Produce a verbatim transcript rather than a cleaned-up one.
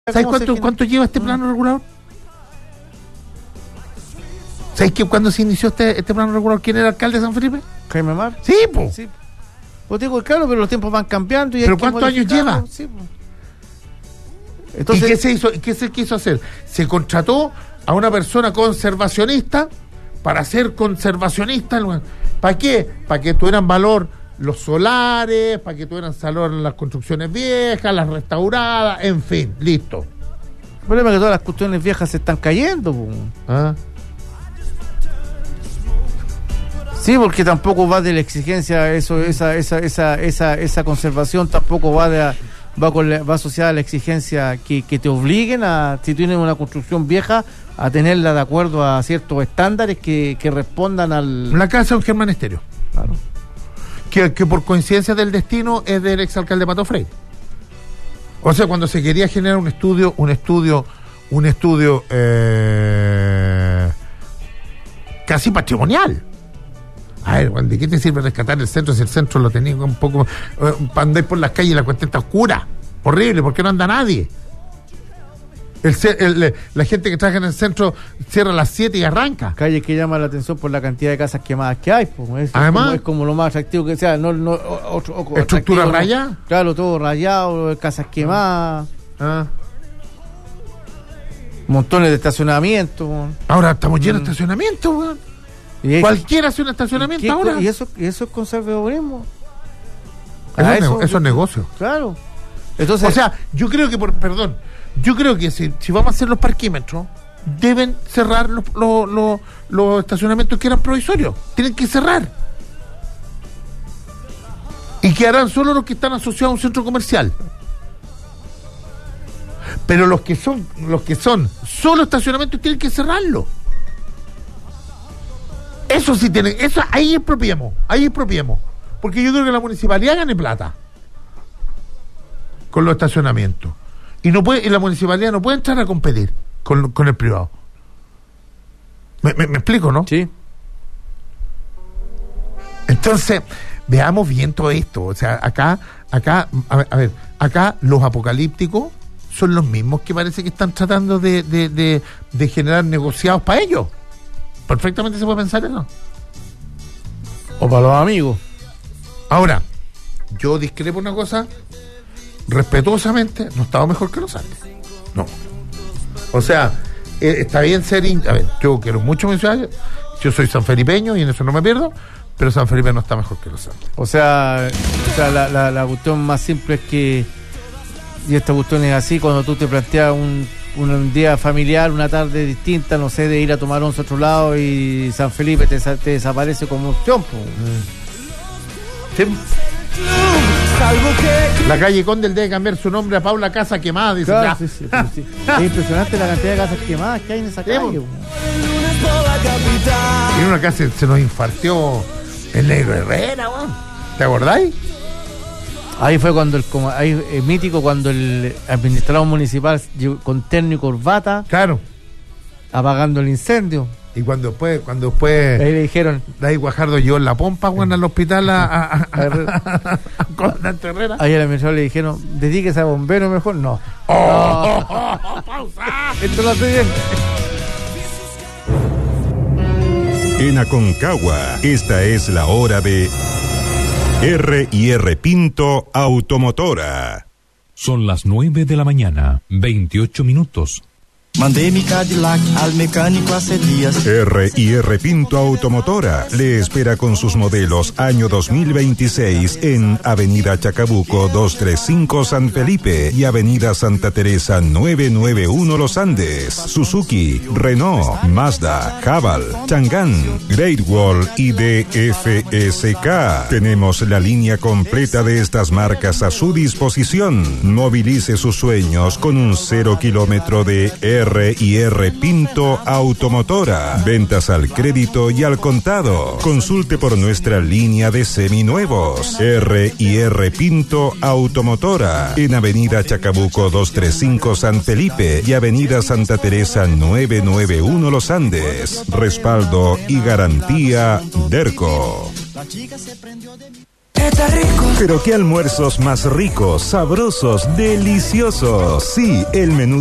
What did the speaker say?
¿Sabes cuánto, cuánto lleva este plano regulador? ¿Sabes que cuando se inició este, este plano regulador, quién era el alcalde de San Felipe? Jaime Mar. Sí, pues. Sí. Pues digo, claro, pero los tiempos van cambiando. Y ¿Pero hay cuántos años lleva? Sí, pues. Entonces, ¿y qué se hizo? ¿Qué se quiso hacer? Se contrató a una persona conservacionista para ser conservacionista. ¿Para qué? Para que tuvieran valor los solares, para que tuvieran valor las construcciones viejas, las restauradas, en fin, listo. El problema es que todas las cuestiones viejas se están cayendo. Pues. ¿Ah? Sí, porque tampoco va de la exigencia, eso, esa, esa, esa, esa, esa conservación tampoco va de va con la, va asociada a la exigencia que, que te obliguen a, si tienes una construcción vieja, a tenerla de acuerdo a ciertos estándares que, que respondan al... La casa de un Germán Estéreo. Claro. Que, que por coincidencia del destino es del exalcalde Pato Freire. O sea, cuando se quería generar un estudio, un estudio, un estudio eh, casi patrimonial. A ver, ¿de qué te sirve rescatar el centro si el centro lo tenés un poco... Eh, andáis por las calles y la cuestión está oscura? Horrible, porque no anda nadie. El, el, la gente que trabaja en el centro cierra a las siete y arranca. Calles que llaman la atención por la cantidad de casas quemadas que hay. Pues. Es, Además, como, es como lo más atractivo que sea. No, no, otro, otro, ¿estructura rayada? No, claro, todo rayado, casas quemadas. Ah. Montones de estacionamiento. Ahora estamos llenos mm. de estacionamiento, weón. Y eso, cualquiera hace un estacionamiento ¿y qué, ahora. Y eso, y eso es conservadurismo. Eso, ah, es, eso, eso es negocio. Claro. Entonces, o sea, yo creo que, por perdón, yo creo que si, si vamos a hacer los parquímetros, deben cerrar los, los, los, los estacionamientos que eran provisorios. Tienen que cerrar. Y quedarán solo los que están asociados a un centro comercial. Pero los que son, los que son solo estacionamientos tienen que cerrarlo. Eso sí tienen, eso ahí expropiemos, ahí expropiemos. Porque yo creo que la municipalidad gane plata con los estacionamientos. Y no puede, y la municipalidad no puede entrar a competir con, con el privado. ¿Me, me, me explico, no? Sí. Entonces, veamos bien todo esto. O sea, acá, acá, a ver, a ver, acá los apocalípticos son los mismos que parece que están tratando de, de, de, de generar negociados para ellos. Perfectamente se puede pensar eso. O para los amigos. Ahora, yo discrepo una cosa, respetuosamente, no estaba mejor que los antes. No. O sea, eh, está bien ser... In... A ver, yo quiero mucho mi ciudad, yo soy sanfelipeño y en eso no me pierdo, pero San Felipe no está mejor que los antes. O sea, o sea la, la, la cuestión más simple es que, y esta cuestión es así, cuando tú te planteas un, un día familiar, una tarde distinta, no sé, de ir a tomar once a otro lado y San Felipe te, te desaparece como opción. Pues. Sí. La calle Condel debe cambiar su nombre a Paula Casa Quemada, dice. Claro, sí, sí, sí. Es impresionante la cantidad de casas quemadas que hay en esa calle. Sí, y en una casa se nos infartió el Negro Herrera, weón. ¿Te acordáis? Ahí fue cuando el como, ahí es mítico cuando el administrador municipal llegó con terno y corbata, claro, apagando el incendio. Y cuando después, cuando después ahí le dijeron, David Guajardo llevó en la pompa, bueno, al hospital a, a, a, a, a Comandante Herrera. Ahí al administrador le dijeron, dedíquese a bombero mejor. No. Oh, no. Oh, oh, oh, pausa. Esto lo hace bien. En Aconcagua, esta es la hora de R y R Pinto Automotora. Son las nueve de la mañana, veintiocho minutos. Mandé mi Cadillac al mecánico hace días. R y R Pinto Automotora le espera con sus modelos año dos mil veintiséis en Avenida Chacabuco doscientos treinta y cinco San Felipe y Avenida Santa Teresa novecientos noventa y uno Los Andes. Suzuki, Renault, Mazda, Haval, Chang'an, Great Wall y D F S K. Tenemos la línea completa de estas marcas a su disposición. Movilice sus sueños con un cero kilómetro de R y R Pinto Automotora. Ventas al crédito y al contado. Consulte por nuestra línea de seminuevos. R y R Pinto Automotora. En Avenida Chacabuco doscientos treinta y cinco San Felipe y Avenida Santa Teresa novecientos noventa y uno Los Andes. Respaldo y garantía Derco. La chica se prendió de mí. está rico. Pero qué almuerzos más ricos, sabrosos, deliciosos. Sí, el menú